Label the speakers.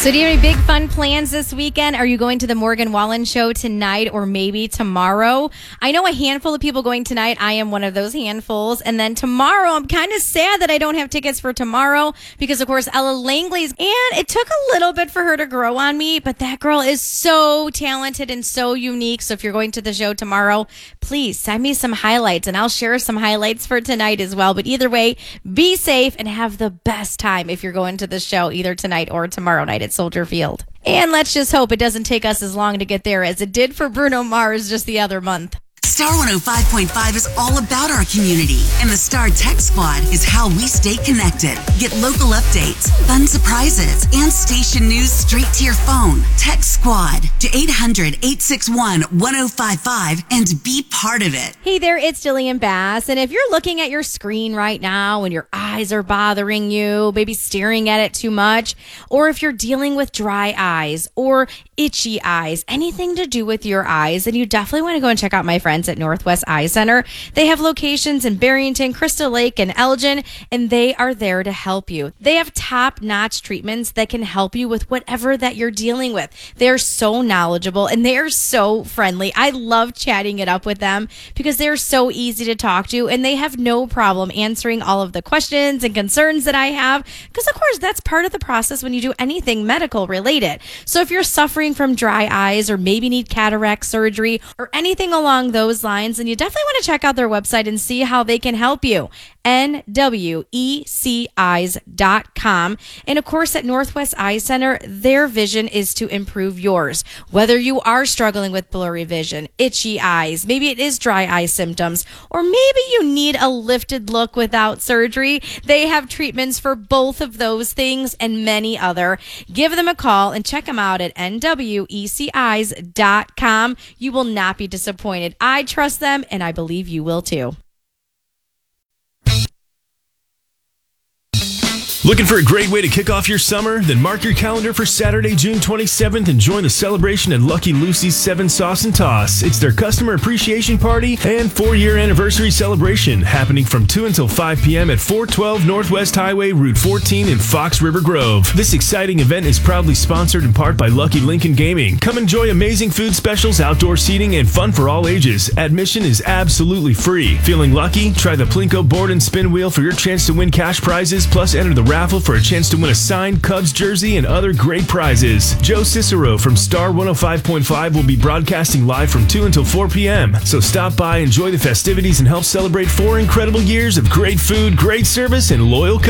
Speaker 1: So do you have any big fun plans this weekend? Are you going to the Morgan Wallen show tonight or maybe tomorrow? I know a handful of people going tonight. I am one of those handfuls. And then tomorrow, I'm kind of sad that I don't have tickets for tomorrow because, of course, Ella Langley's. And it took a little bit for her to grow on me, but that girl is so talented and so unique. So if you're going to the show tomorrow, please send me some highlights and I'll share some highlights for tonight as well. But either way, be safe and have the best time if you're going to the show either tonight or tomorrow night at Soldier Field. And let's just hope it doesn't take us as long to get there as it did for Bruno Mars just the other month.
Speaker 2: Star 105.5 is all about our community, and the Star Tech Squad is how we stay connected. Get local updates, fun surprises, and station news straight to your phone. Tech Squad to 800-861-1055 and be part of it.
Speaker 1: Hey there, it's Jillian Bass, and if you're looking at your screen right now and your eyes are bothering you, maybe staring at it too much, or if you're dealing with dry eyes or itchy eyes, anything to do with your eyes, then you definitely want to go and check out my friends at Northwest Eye Center. They have locations in Barrington, Crystal Lake, and Elgin, and they are there to help you. They have top-notch treatments that can help you with whatever that you're dealing with. They're so knowledgeable and they are so friendly. I love chatting it up with them because they're so easy to talk to, and they have no problem answering all of the questions and concerns that I have because, of course, that's part of the process when you do anything medical related. So if you're suffering from dry eyes or maybe need cataract surgery or anything along those lines, then you definitely want to check out their website and see how they can help you. NWECeyes.com. And of course, at Northwest Eye Center, their vision is to improve yours. Whether you are struggling with blurry vision, itchy eyes, maybe it is dry eye symptoms, or maybe you need a lifted look without surgery, they have treatments for both of those things and many other. Give them a call and check them out at NWECeyes.com. You will not be disappointed. I trust them, and I believe you will too.
Speaker 3: Looking for a great way to kick off your summer? Then mark your calendar for Saturday, June 27th and join the celebration at Lucky Lucy's 7 Sauce and Toss. It's their customer appreciation party and 4-year anniversary celebration happening from 2 until 5 p.m. at 412 Northwest Highway, Route 14 in Fox River Grove. This exciting event is proudly sponsored in part by Lucky Lincoln Gaming. Come enjoy amazing food specials, outdoor seating, and fun for all ages. Admission is absolutely free. Feeling lucky? Try the Plinko board and spin wheel for your chance to win cash prizes, plus enter the raffle for a chance to win a signed Cubs jersey and other great prizes. Joe Cicero from Star 105.5 will be broadcasting live from 2 until 4 p.m. So stop by, enjoy the festivities, and help celebrate 4 incredible years of great food, great service, and loyal